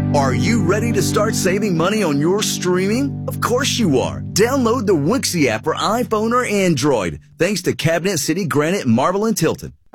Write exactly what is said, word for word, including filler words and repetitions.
Are you ready to start saving money on your streaming? Of course you are. Download the Wixie app for iPhone or Android. Thanks to Cabinet City Granite, Marble, and Tilton.